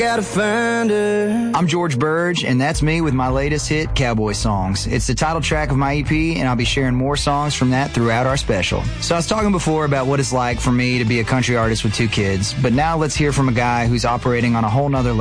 Gotta find her. I'm George Burge, and that's me with my latest hit, Cowboy Songs. It's the title track of my EP, and I'll be sharing more songs from that throughout our special. So I was talking before about what it's like for me to be a country artist with 2 kids, but now let's hear from a guy who's operating on a whole nother level.